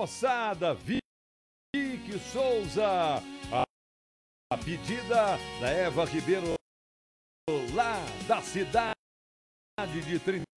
moçada, Vicky Souza. A pedida da Eva Ribeiro, lá da cidade de Trindade.